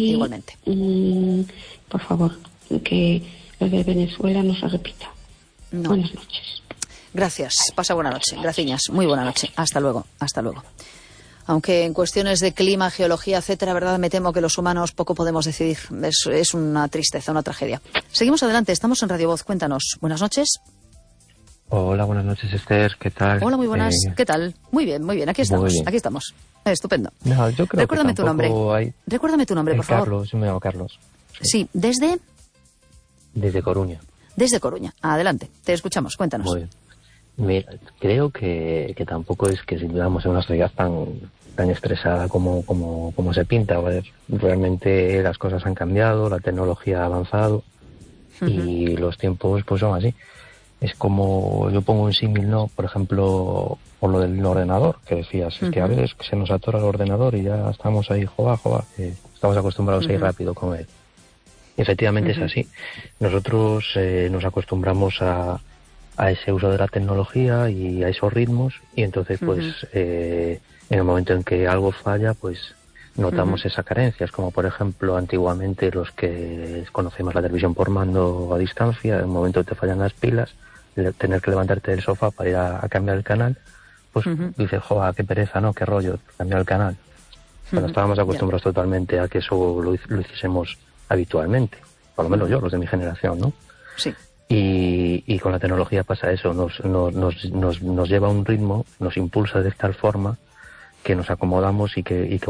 Por favor, que lo de Venezuela no se repita. Buenas noches. Gracias. Pasa buena noche. Gracias. Muy buena noche. Hasta luego. Aunque en cuestiones de clima, geología, etcétera, verdad, me temo que los humanos poco podemos decidir. Es una tristeza, una tragedia. Seguimos adelante, estamos en Radio Voz. Cuéntanos. Buenas noches. Hola, buenas noches, Esther. ¿Qué tal? Hola, muy buenas. ¿Qué tal? Muy bien. Aquí estamos. Aquí estamos. Estupendo. No, yo creo Recuérdame que tu nombre. Recuérdame tu nombre, por favor. Carlos, yo me llamo Carlos. Sí, ¿desde? Desde Coruña. Desde Coruña. Adelante, te escuchamos. Cuéntanos. Muy bien. Mira, creo que tampoco es que vivamos en una sociedad tan estresada como se pinta. A ver, realmente las cosas han cambiado, la tecnología ha avanzado y los tiempos pues son así. Es como, yo pongo un símil, ¿no? Por ejemplo, por lo del ordenador, que decías, es que a veces se nos atora el ordenador y ya estamos ahí, joa, que estamos acostumbrados a ir rápido con él. Y efectivamente es así. Nosotros nos acostumbramos a ese uso de la tecnología y a esos ritmos y entonces pues en el momento en que algo falla pues notamos esa carencia. Es como por ejemplo antiguamente los que conocemos la televisión por mando a distancia, en el momento que te fallan las pilas, tener que levantarte del sofá para ir a cambiar el canal, pues dices, joder, qué pereza, ¿no? Qué rollo, cambiar el canal. Pero estábamos acostumbrados totalmente a que eso lo hiciésemos habitualmente, por lo menos yo, los de mi generación, ¿no? Sí. Y con la tecnología pasa eso, nos lleva a un ritmo, nos impulsa de tal forma que nos acomodamos y que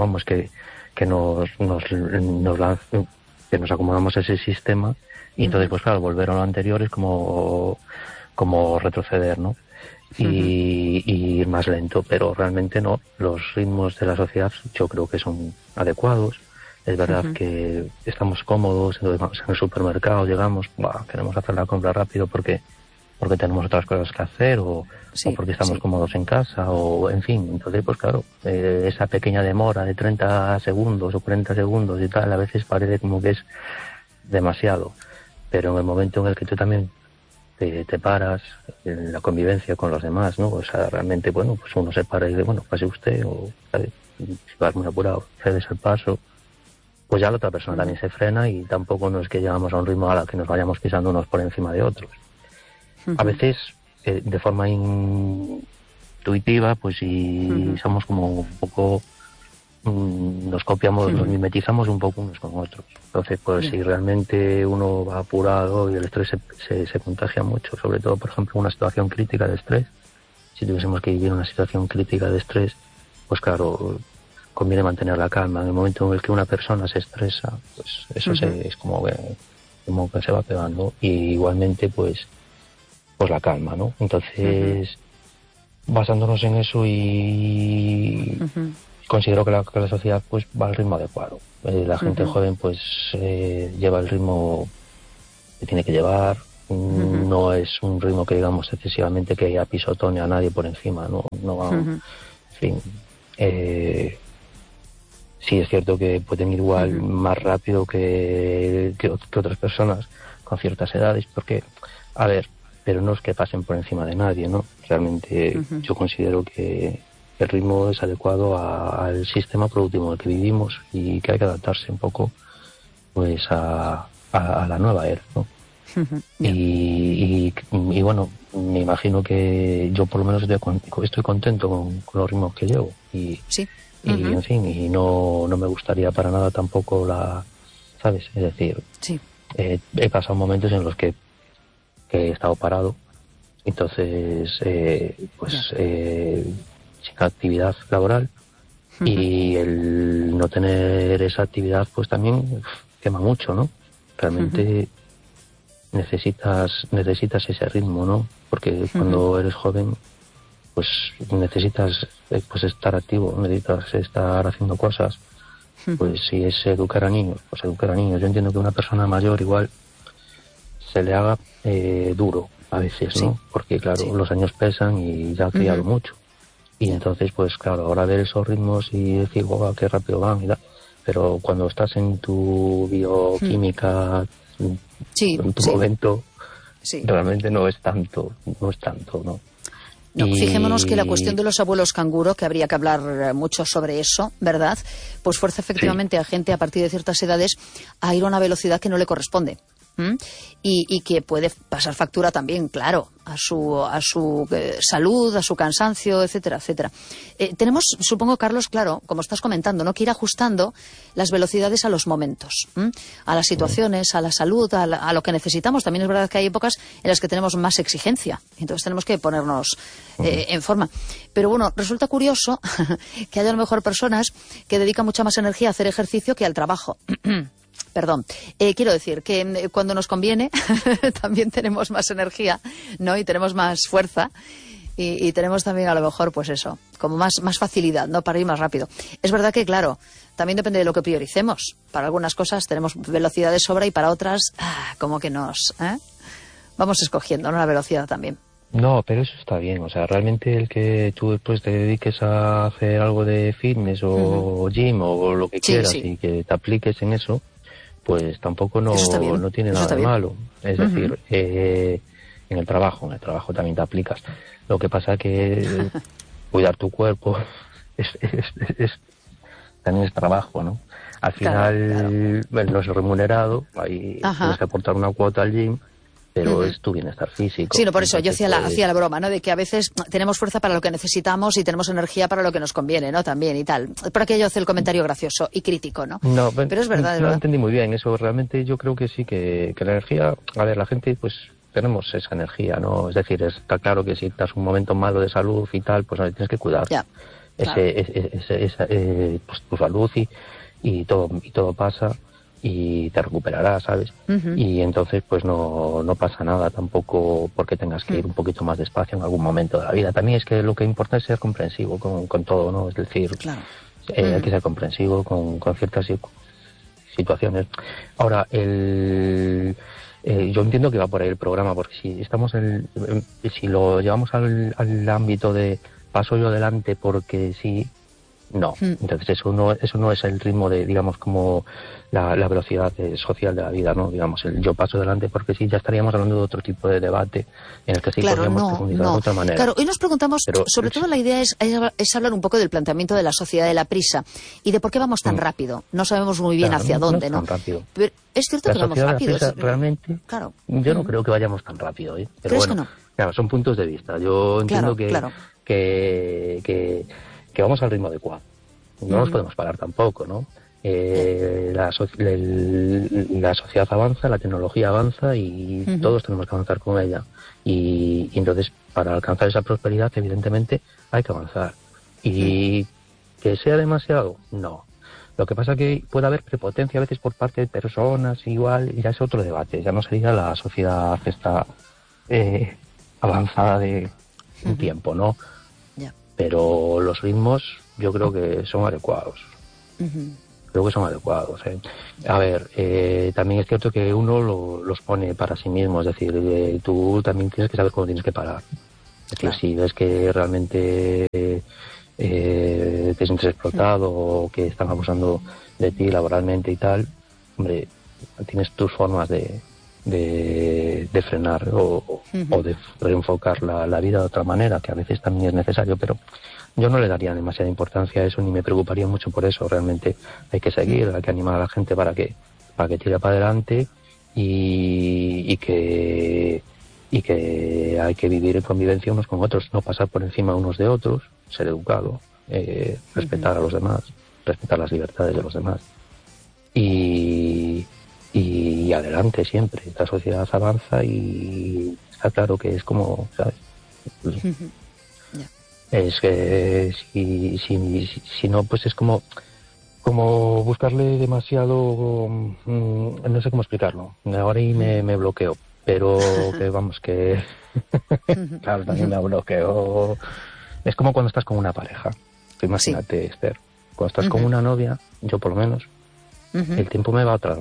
nos acomodamos a ese sistema y entonces pues claro, volver a lo anterior es como retroceder, ¿no? Y ir más lento, pero realmente no, los ritmos de la sociedad yo creo que son adecuados. Es verdad que estamos cómodos, entonces vamos en el supermercado, llegamos, queremos hacer la compra rápido porque tenemos otras cosas que hacer o porque estamos cómodos en casa o en fin. Entonces, pues claro, esa pequeña demora de 30 segundos o 40 segundos y tal, a veces parece como que es demasiado. Pero en el momento en el que tú también te paras, en la convivencia con los demás, ¿no? O sea, realmente, bueno, pues uno se para y dice, bueno, pase usted o si vas muy apurado, cedes el paso. Pues ya la otra persona también se frena y tampoco no es que llegamos a un ritmo a la que nos vayamos pisando unos por encima de otros. A veces, de forma intuitiva, pues si somos como un poco nos copiamos, nos mimetizamos un poco unos con otros. Entonces, pues si realmente uno va apurado y el estrés se contagia mucho, sobre todo, por ejemplo, una situación crítica de estrés, si tuviésemos que vivir una situación crítica de estrés, pues claro, conviene mantener la calma. En el momento en el que una persona se estresa, pues eso es como que se va pegando, y igualmente pues la calma, ¿no? Entonces, basándonos en eso, y considero que la sociedad pues va al ritmo adecuado. La gente joven pues lleva el ritmo que tiene que llevar. No es un ritmo que digamos excesivamente que apisotone a nadie por encima, no va, en fin. Sí es cierto que pueden ir igual más rápido que otras personas con ciertas edades, porque, a ver, pero no es que pasen por encima de nadie, ¿no? Realmente yo considero que el ritmo es adecuado al sistema productivo en el que vivimos, y que hay que adaptarse un poco pues a la nueva era, ¿no? Y bueno, me imagino que yo por lo menos estoy contento con los ritmos que llevo, y en fin, y no me gustaría para nada tampoco ¿sabes? Es decir, he pasado momentos en los que he estado parado, entonces sin actividad laboral, y el no tener esa actividad pues también quema mucho, ¿no? Realmente necesitas ese ritmo, ¿no? Porque cuando eres joven pues necesitas pues estar activo, necesitas estar haciendo cosas. Pues si es educar a niños, pues educar a niños. Yo entiendo que una persona mayor igual se le haga duro a veces, ¿no? Porque claro, los años pesan y ya ha criado mucho. Y entonces pues claro, ahora ver esos ritmos y decir, wow, qué rápido van y tal. Pero cuando estás en tu bioquímica, en tu momento, realmente no es tanto, ¿no? No, fijémonos que la cuestión de los abuelos canguro, que habría que hablar mucho sobre eso, ¿verdad? Pues fuerza efectivamente a gente a partir de ciertas edades a ir a una velocidad que no le corresponde. Y que puede pasar factura también, claro, a su salud, a su cansancio, etcétera, etcétera. Tenemos, supongo, Carlos, claro, como estás comentando, ¿no?, que ir ajustando las velocidades a los momentos, a las situaciones, a la salud, a lo que necesitamos. También es verdad que hay épocas en las que tenemos más exigencia, entonces tenemos que ponernos en forma. Pero bueno, resulta curioso que haya a lo mejor personas que dedican mucha más energía a hacer ejercicio que al trabajo. Perdón, quiero decir que cuando nos conviene también tenemos más energía, ¿no? Y tenemos más fuerza y tenemos también a lo mejor, pues eso, como más facilidad, ¿no?, para ir más rápido. Es verdad que, claro, también depende de lo que prioricemos. Para algunas cosas tenemos velocidad de sobra y para otras, como que vamos escogiendo, ¿no?, la velocidad también. No, pero eso está bien. O sea, realmente el que tú después te dediques a hacer algo de fitness o gym o lo que quieras y que te apliques en eso, pues tampoco no tiene nada de malo. Es decir, en el trabajo también te aplicas. Lo que pasa que cuidar tu cuerpo también es trabajo, ¿no? Al final, bueno, no es remunerado, ahí tienes que aportar una cuota al gym, pero es tu bienestar físico. Sí, no, por eso yo hacía la broma, ¿no?, de que a veces tenemos fuerza para lo que necesitamos y tenemos energía para lo que nos conviene, ¿no?, también y tal. Por aquello hace el comentario gracioso y crítico, ¿no? No, pero es verdad, no lo entendí muy bien eso. Realmente yo creo que sí, que la energía, a ver, la gente pues tenemos esa energía, ¿no? Es decir, está claro que si estás un momento malo de salud y tal, pues tienes que cuidar pues, tu salud y todo pasa y te recuperarás, ¿sabes? Y entonces pues no pasa nada tampoco porque tengas que ir un poquito más despacio en algún momento de la vida. También es que lo que importa es ser comprensivo con todo, ¿no? Es decir, hay que ser comprensivo con ciertas situaciones. Ahora, yo entiendo que va por ahí el programa, porque si estamos si lo llevamos al ámbito de paso yo adelante porque sí, no. Entonces eso no es el ritmo de, digamos, como la velocidad social de la vida, ¿no? Digamos, el yo paso adelante porque sí, ya estaríamos hablando de otro tipo de debate en el que sí podríamos profundizar de otra manera. Claro, hoy nos preguntamos, sobre todo la idea es hablar un poco del planteamiento de la sociedad de la prisa y de por qué vamos tan rápido. No sabemos muy bien hacia dónde, ¿no? Tan rápido. Pero es cierto que vamos rápido. Realmente, yo no creo que vayamos tan rápido, ¿eh? Pero ¿crees bueno, que no? Claro, son puntos de vista. Yo entiendo que vamos al ritmo adecuado. no nos podemos parar tampoco, ¿no? La sociedad avanza, la tecnología avanza y todos tenemos que avanzar con ella. Y entonces, para alcanzar esa prosperidad, evidentemente, hay que avanzar. Y que sea demasiado, no. Lo que pasa es que puede haber prepotencia a veces por parte de personas, igual, y ya es otro debate. Ya no sería la sociedad esta avanzada de un tiempo, ¿no? Pero los ritmos yo creo que son adecuados. Creo que son adecuados. A ver, también es cierto que uno los pone para sí mismo, es decir, tú también tienes que saber cuándo tienes que parar. Es decir, si ves que realmente te sientes explotado o que están abusando de ti laboralmente y tal, hombre, tienes tus formas de frenar o de reenfocar la vida de otra manera, que a veces también es necesario, pero yo no le daría demasiada importancia a eso ni me preocuparía mucho por eso. Realmente hay que seguir, hay que animar a la gente para que tire para adelante y que hay que vivir en convivencia unos con otros, no pasar por encima unos de otros, ser educado, respetar a los demás, respetar las libertades de los demás y adelante siempre. La sociedad avanza y está claro que es como, ¿sabes? Es que si no, pues es como buscarle demasiado, no sé cómo explicarlo, ahora ahí me bloqueo, pero que vamos, que claro, también me bloqueo. Es como cuando estás con una pareja. Imagínate, Esther, cuando estás con una novia, yo por lo menos, el tiempo me va a otra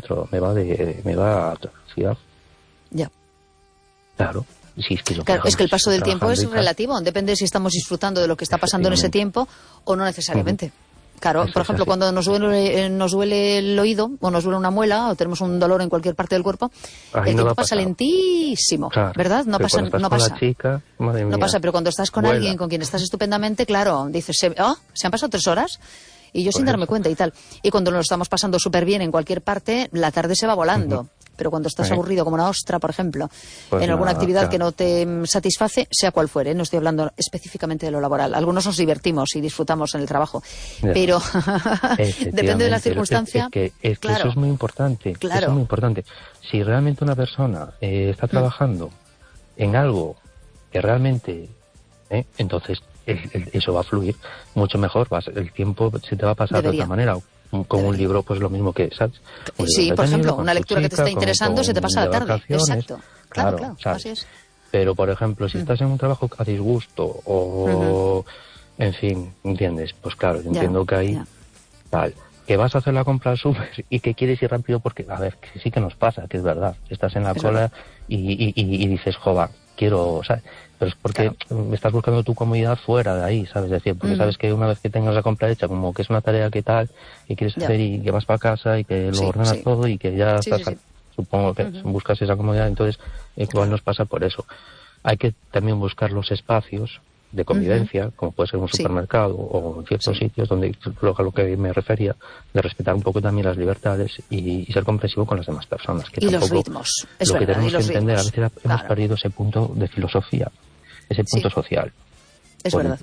velocidad. Ya. Claro. Sí, es que el paso del tiempo es relativo, depende si estamos disfrutando de lo que está pasando en ese tiempo o no necesariamente. Claro, por ejemplo, cuando nos duele el oído o nos duele una muela o tenemos un dolor en cualquier parte del cuerpo, el tiempo pasa lentísimo, ¿verdad? No pasa. No pasa, pero cuando estás con alguien con quien estás estupendamente, claro, dices, se han pasado 3 horas y yo sin darme cuenta y tal. Y cuando nos estamos pasando súper bien en cualquier parte, la tarde se va volando. Pero cuando estás aburrido como una ostra, por ejemplo, en alguna actividad que no te satisface, sea cual fuere, no estoy hablando específicamente de lo laboral. Algunos nos divertimos y disfrutamos en el trabajo, pero depende de la circunstancia. Es que eso es muy importante. Eso es muy importante. Si realmente una persona está trabajando en algo que realmente, entonces eso va a fluir mucho mejor, el tiempo se te va a pasar de otra manera. Con un libro, pues lo mismo que, ¿sabes? Sí, por ejemplo, una lectura que te está interesando se te pasa la tarde. Exacto. Claro, así es. Pero, por ejemplo, si estás en un trabajo a disgusto o, en fin, ¿entiendes? Pues claro, yo entiendo que hay tal, que vas a hacer la compra al súper y que quieres ir rápido porque, a ver, que sí que nos pasa, que es verdad. Estás en la cola y dices, jova, quiero, ¿sabes? Pero es porque estás buscando tu comodidad fuera de ahí, ¿sabes? Es decir, porque sabes que una vez que tengas la compra hecha, como que es una tarea que tal, y quieres hacer y que vas para casa y que lo ordenas todo y que ya estás, supongo que buscas esa comodidad, entonces igual nos pasa por eso. Hay que también buscar los espacios de convivencia, como puede ser un supermercado o en ciertos sitios donde a lo que me refería, de respetar un poco también las libertades y ser comprensivo con las demás personas. Que y los ritmos, es lo verdad, que tenemos que entender, ritmos. a veces hemos perdido ese punto de filosofía, ese punto social. Es verdad.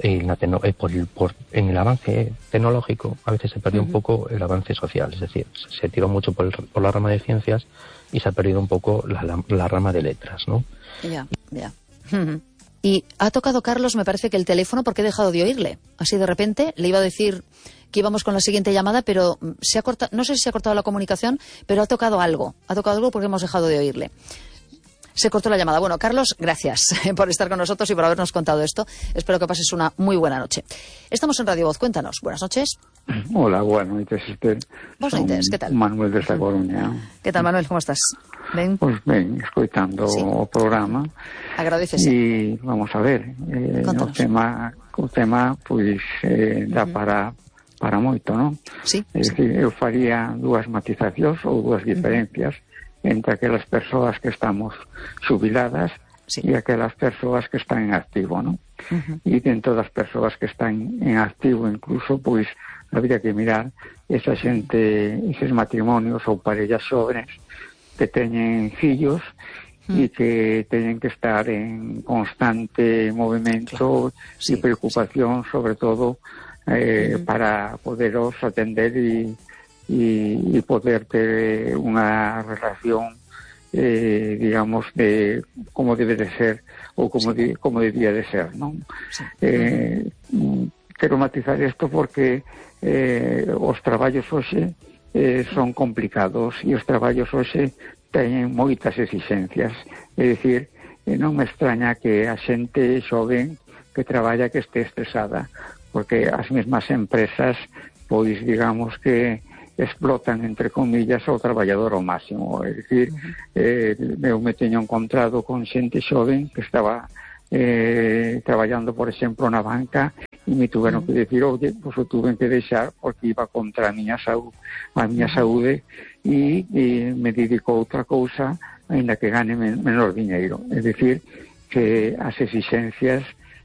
En el avance tecnológico a veces se perdió un poco el avance social, es decir, se tiró mucho por la rama de ciencias y se ha perdido un poco la rama de letras, ¿no? Ya. Y ha tocado, Carlos, me parece que el teléfono, porque he dejado de oírle. Así de repente le iba a decir que íbamos con la siguiente llamada, pero se ha cortado, no sé si se ha cortado la comunicación, pero ha tocado algo porque hemos dejado de oírle. Se cortó la llamada. Bueno, Carlos, gracias por estar con nosotros y por habernos contado esto. Espero que pases una muy buena noche. Estamos en Radio Voz. Cuéntanos. Buenas noches. Hola, buenas noches, Esther. Buenas noches, ¿qué tal? Manuel desde Coruña. ¿Qué tal, Manuel? ¿Cómo estás? Ben? Pues ben, escoitando o programa. Agradecese. E vamos a ver, o tema pois dá para moito, non? Sí. É dicir, eu faría dúas matizacións ou dúas diferencias entre aquelas persoas que estamos xubiladas e aquelas persoas que están en activo, non? E dentro das persoas que están en activo incluso, pois habría que mirar esa xente, eses matrimonios ou parellas xóvenes que teñen fillos e que teñen que estar en constante movimento e preocupación, sobre todo para poderos atender e poder ter unha relación digamos de como debe de ser ou como debía de ser, non? Quero matizar isto porque os traballos hoxe son complicados e os traballos hoxe teñen moitas exixencias, é dicir, non me extraña que a xente xoven que traballa que este estresada, porque as mesmas empresas, pois digamos que explotan, entre comillas, ao traballador ao máximo. É dicir, eu me teño encontrado con xente xoven que estaba traballando, por exemplo, na banca e me tuveron que decir, oye, pues o tuven que deixar porque iba contra a miña saúde e me dedico a outra cousa ainda que gane menor diñeiro. É dicir, que as exigencias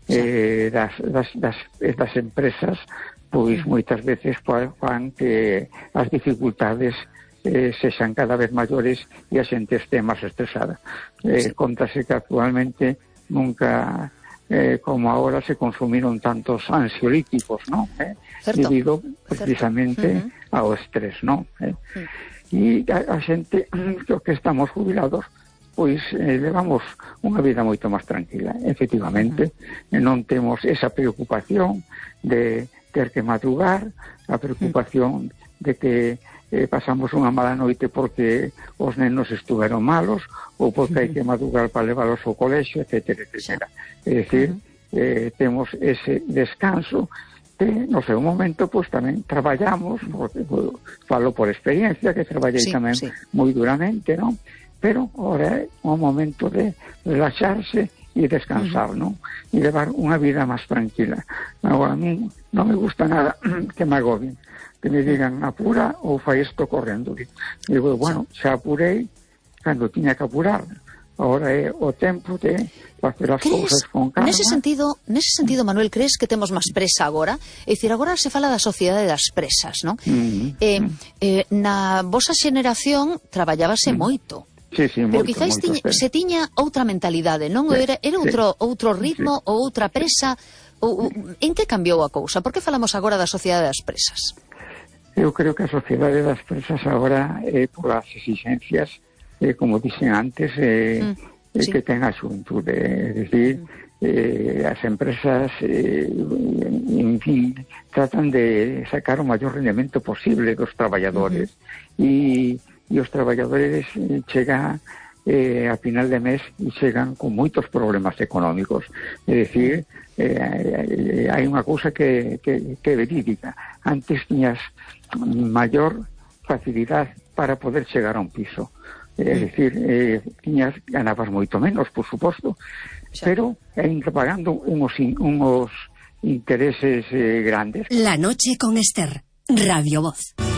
das empresas pois moitas veces fan que as dificultades sexan cada vez maiores e a xente este máis estresada. Contase que actualmente nunca como ahora se consumiron tantos ansiolíticos, ¿no? Debido precisamente ao estrés, ¿no? E a xente que estamos jubilados pois levamos unha vida moito máis tranquila. Efectivamente, non temos esa preocupación de ter que madrugar, a preocupación de que pasamos unha mala noite porque os nenos estuveron malos ou porque hai que madrugar para leválos ao colexio, etcétera, etcétera. É dicir, temos ese descanso que no seu momento pois tamén traballamos, porque falo por experiencia que traballei tamén moi duramente, non? Pero ahora é un momento de relaxarse e descansar, non? E levar unha vida máis tranquila. Agora, a mí non me gusta nada que me agobien, que me digan apura ou fai isto correndo. Digo, bueno, xa apurei cando tiña que apurar. Ahora é o tempo de facer as cousas con calma. Nese sentido, Manuel, crees que temos máis presa agora? É dicir, agora se fala da sociedade das presas, non? Na vosa xeneración traballábase moito. Sí, pero quizáis se tiña outra mentalidade, non? Era outro ritmo ou outra presa. En que cambiou a cousa? Por que falamos agora da sociedade das presas? Eu creo que a sociedade das presas agora por as exigencias, como dixen antes, que ten a xuventude. É dicir, as empresas, en fin, tratan de sacar o maior rendemento posible dos traballadores. E os traballadores chegan a final de mes e chegan con moitos problemas económicos. É dicir, hai unha cousa que é verídica. Antes tiñas maior facilidade para poder chegar a un piso. É dicir, ganabas moito menos, por suposto, pero ainda pagando unos intereses grandes. La noche con Esther, Radio Voz.